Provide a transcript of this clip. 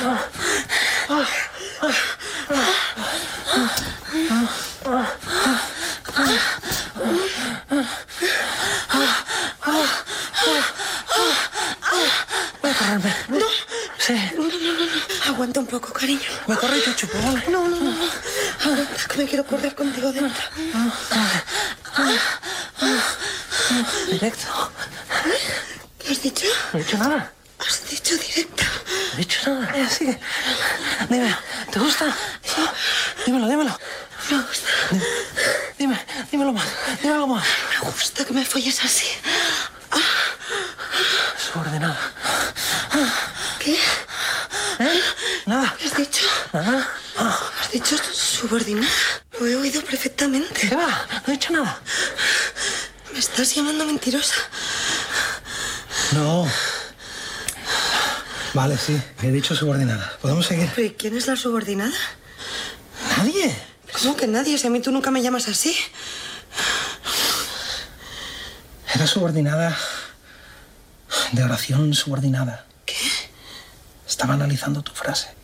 Voy a correrme. No. Sí. No. Aguanta un poco, cariño. Me corro y te chupo, ¿vale? No. Aguanta, que me quiero correr contigo dentro. Directo. ¿Qué has dicho? No he dicho nada. Has dicho directo. No he dicho nada. Así que... Dime, ¿te gusta? Sí. Dímelo. Me gusta. Dímelo más. Dímelo más. Me gusta que me folles así. Subordinada. ¿Qué? Nada. ¿Qué has dicho? Nada. Has dicho subordinada. Lo he oído perfectamente. ¿Qué va? No he dicho nada. ¿Me estás llamando mentirosa? No. Vale, sí. He dicho subordinada. ¿Podemos seguir? ¿Pero y quién es la subordinada? ¿Nadie? ¿Cómo que nadie? Si a mí tú nunca me llamas así. Era subordinada de oración subordinada. ¿Qué? Estaba analizando tu frase.